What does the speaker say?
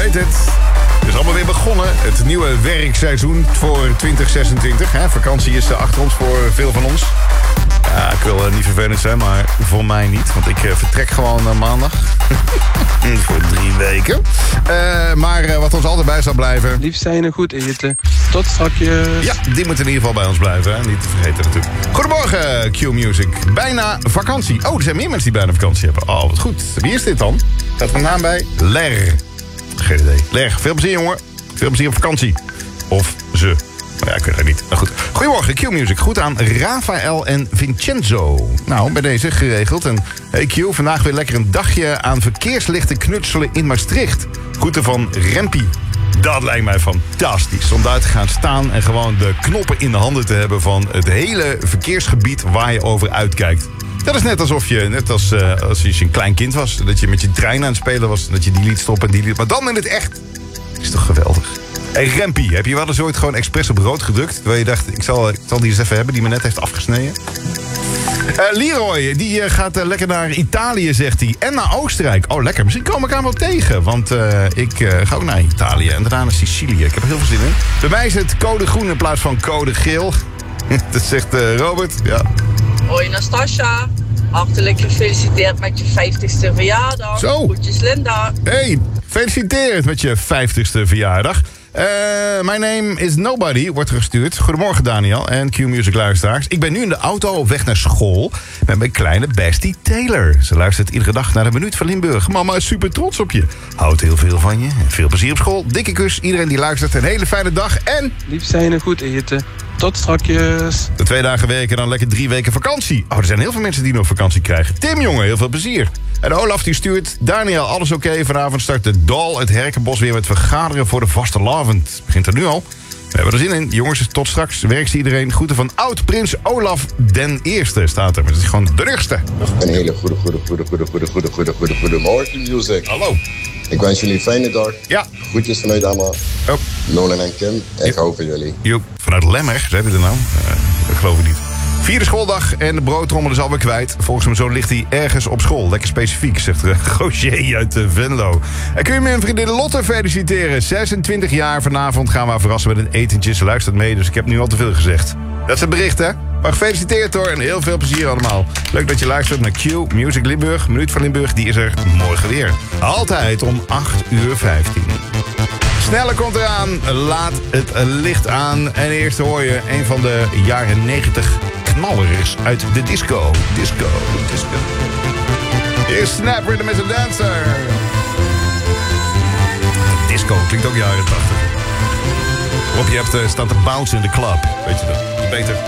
United. Het is allemaal weer begonnen. Het nieuwe werkseizoen voor 2026. Hè? Vakantie is achter ons voor veel van ons. Ja, ik wil niet vervelend zijn, maar voor mij niet. Want ik vertrek gewoon maandag. Voor 3 weken. Maar wat ons altijd bij zal blijven... Lief zijn en goed eten. Tot strakjes. Ja, die moet in ieder geval bij ons blijven. Hè? Niet te vergeten natuurlijk. Goedemorgen, Q-Music. Bijna vakantie. Oh, er zijn meer mensen die bijna vakantie hebben. Oh, wat goed. Wie is dit dan? Staat er naam bij? Ler. Geen idee. Ler, veel plezier, jongen. Veel plezier op vakantie. Of ze. Ja, ik weet het niet. Nou goed. Goedemorgen, Q-Music. Goed aan Rafael en Vincenzo. Nou, bij deze geregeld. En hey Q, vandaag weer lekker een dagje aan verkeerslichten knutselen in Maastricht. Groeten van Rempie. Dat lijkt mij fantastisch. Om daar te gaan staan en gewoon de knoppen in de handen te hebben van het hele verkeersgebied waar je over uitkijkt. Dat is net alsof je, net als je een klein kind was, dat je met je trein aan het spelen was, dat je die liet stoppen en die liet. Maar dan in het echt. Is toch geweldig. Hey Rempie, heb je wel eens ooit gewoon expres op rood gedrukt? Terwijl je dacht, ik zal die eens even hebben, die me net heeft afgesneden. Leroy, die gaat lekker naar Italië, zegt hij. En naar Oostenrijk. Oh, lekker. Misschien kom ik aan wel tegen. Want ik ga ook naar Italië. En daarna naar Sicilië. Ik heb er heel veel zin in. Bij mij is het code groen in plaats van code geel. Dat zegt Robert. Ja. Hoi Nastasia. Hartelijk gefeliciteerd met je 50ste verjaardag. Zo. Groetjes Linda. Hey, gefeliciteerd met je 50ste verjaardag. My name is Nobody, wordt gestuurd. Goedemorgen Daniel en Q-Music luisteraars. Ik ben nu in de auto op weg naar school met mijn kleine bestie Taylor. Ze luistert iedere dag naar de Minuut van Limburg. Mama is super trots op je. Houdt heel veel van je en veel plezier op school. Dikke kus, iedereen die luistert. Een hele fijne dag en... Lief zijn en goed eten. Tot strakjes. De 2 dagen werken en dan lekker 3 weken vakantie. Oh, er zijn heel veel mensen die nog vakantie krijgen. Tim, jongen, heel veel plezier. En Olaf die stuurt... Daniel, alles oké? Vanavond start de Dal het Herkenbos weer met vergaderen voor de vastelavond. Begint er nu al. We hebben er zin in. Jongens, tot straks. Werkt iedereen. Groeten van oud-prins Olaf den Eerste staat er. Maar het is gewoon de rugste. Een hele goede morgen, Music. Hallo. Ik wens jullie een fijne dag. Ja. Groetjes vanuit Emma. Oh. Nolan en Kim. Ik hou van jullie. Joep. Vanuit Lemmer, zei hij er nou? Dat geloof ik niet. 4e schooldag en de broodtrommel is alweer kwijt. Volgens mijn zoon ligt hij ergens op school. Lekker specifiek, zegt Roger uit Venlo. En kun je mijn vriendin Lotte feliciteren? 26 jaar. Vanavond gaan we haar verrassen met een etentje. Ze luistert mee, dus ik heb nu al te veel gezegd. Dat is het bericht, hè? Maar gefeliciteerd hoor en heel veel plezier allemaal. Leuk dat je luistert naar Q Music Limburg. Minuut van Limburg, die is er morgen weer. Altijd om 8:15. Sneller komt eraan, laat het licht aan. En eerst hoor je een van de jaren 90 knallers uit de disco. Disco. Hier is Snap Rhythm is a Dancer. Disco klinkt ook jaren 80. Waarop je hebt staan te bounce in de club. Weet je dat? Beter.